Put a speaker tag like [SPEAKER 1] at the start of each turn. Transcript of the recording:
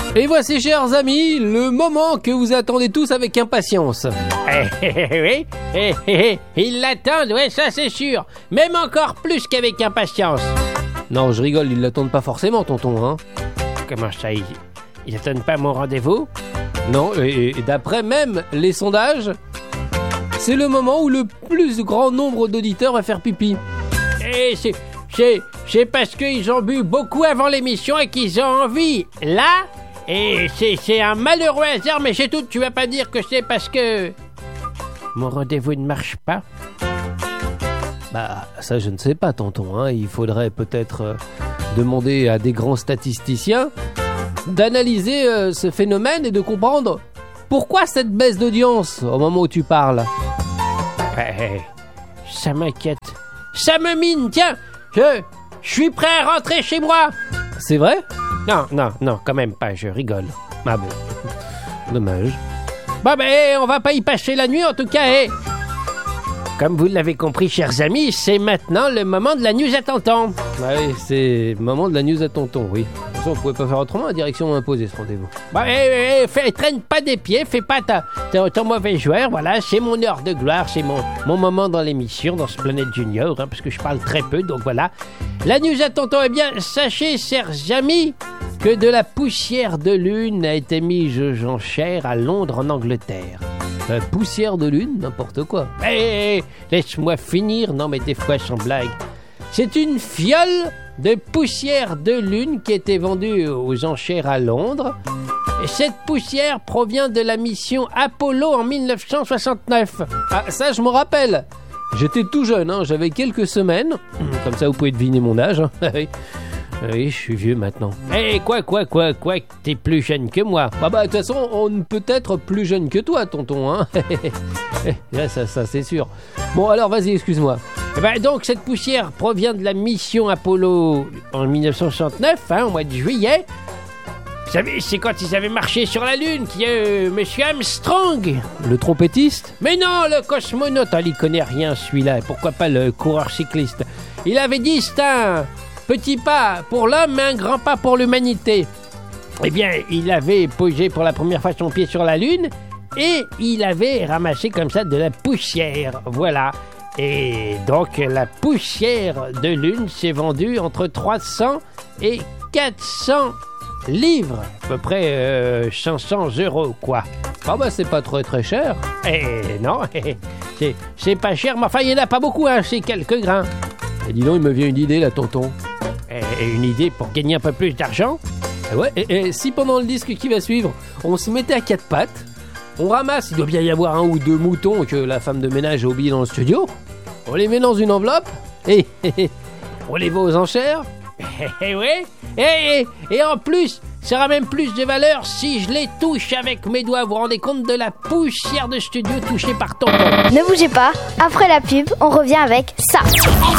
[SPEAKER 1] Et voici, chers amis, le moment que vous attendez tous avec impatience.
[SPEAKER 2] Oui, ils l'attendent, ouais, ça c'est sûr. Même encore plus qu'avec impatience.
[SPEAKER 1] Non, je rigole, ils l'attendent pas forcément, tonton, hein.
[SPEAKER 2] Comment ça, ils attendent pas mon rendez-vous?
[SPEAKER 1] Non, et d'après même les sondages, c'est le moment où le plus grand nombre d'auditeurs va faire pipi.
[SPEAKER 2] Et c'est parce qu'ils ont bu beaucoup avant l'émission et qu'ils ont envie, là. Et c'est un malheureux hasard, mais c'est tout. Tu vas pas dire que c'est parce que mon rendez-vous ne marche pas?
[SPEAKER 1] Bah, ça je ne sais pas, tonton, hein. Il faudrait peut-être demander à des grands statisticiens d'analyser ce phénomène et de comprendre pourquoi cette baisse d'audience au moment où tu parles.
[SPEAKER 2] Ça m'inquiète. Ça me mine, tiens. Je suis prêt à rentrer chez moi.
[SPEAKER 1] C'est vrai?
[SPEAKER 2] Non, quand même pas, je rigole.
[SPEAKER 1] Ah bon, dommage.
[SPEAKER 2] Bon ben, on va pas y passer la nuit en tout cas, Comme vous l'avez compris, chers amis, c'est maintenant le moment de la news à tonton.
[SPEAKER 1] Oui, c'est le moment de la news à tonton, oui. De toute façon, on pouvait pas faire autrement, la direction m'a imposé ce rendez-vous.
[SPEAKER 2] Bon, traîne pas des pieds, fais pas ton mauvais joueur, voilà, c'est mon heure de gloire, c'est mon moment dans l'émission, dans ce Planète Junior, hein, parce que je parle très peu, donc voilà. La news à tonton, eh bien, sachez, chers amis, que de la poussière de lune a été mise aux enchères à Londres, en Angleterre.
[SPEAKER 1] Poussière de lune, n'importe quoi.
[SPEAKER 2] Laisse-moi finir, non mais des fois sans blague. C'est une fiole de poussière de lune qui était vendue aux enchères à Londres. Et cette poussière provient de la mission Apollo en 1969.
[SPEAKER 1] Ah, ça je me rappelle. J'étais tout jeune, hein, j'avais quelques semaines. Comme ça vous pouvez deviner mon âge. Oui, je suis vieux maintenant.
[SPEAKER 2] Quoi, t'es plus jeune que moi.
[SPEAKER 1] Bah, de toute façon, on ne peut être plus jeune que toi, tonton, hein. ça, c'est sûr. Bon, alors, vas-y, excuse-moi.
[SPEAKER 2] Donc, cette poussière provient de la mission Apollo en 1969, hein, au mois de juillet. Vous savez, c'est quand ils avaient marché sur la Lune qu'il y a Monsieur Armstrong.
[SPEAKER 1] Le trompettiste?
[SPEAKER 2] Mais non, le cosmonaute. Il connaît rien, celui-là. Pourquoi pas le coureur cycliste? Il avait dit, c'est un petit pas pour l'homme, mais un grand pas pour l'humanité. Eh bien, il avait posé pour la première fois son pied sur la Lune et il avait ramassé comme ça de la poussière. Voilà. Et donc, la poussière de Lune s'est vendue entre 300 et 400 livres. À peu près 500 €, quoi.
[SPEAKER 1] Ah bah, c'est pas très très cher.
[SPEAKER 2] Non, c'est pas cher, mais enfin, il n'y en a pas beaucoup, hein, c'est quelques grains.
[SPEAKER 1] Et dis donc, il me vient une idée, là, tonton.
[SPEAKER 2] Une idée pour gagner un peu plus d'argent?
[SPEAKER 1] Ouais, et si pendant le disque qui va suivre, on se mettait à quatre pattes, on ramasse, il doit bien y avoir un ou deux moutons que la femme de ménage a oublié dans le studio, on les met dans une enveloppe, et on les va aux enchères.
[SPEAKER 2] Oui, et en plus, ça aura même plus de valeur si je les touche avec mes doigts. Vous vous rendez compte de la poussière de studio touchée par tonton?
[SPEAKER 3] Ne bougez pas, après la pub, on revient avec ça.